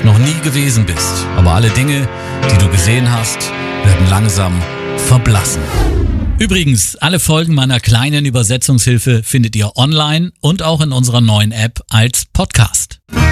noch nie gewesen bist. Aber alle Dinge, die du gesehen hast, werden langsam verblassen. Übrigens, alle Folgen meiner kleinen Übersetzungshilfe findet ihr online und auch in unserer neuen App als Podcast.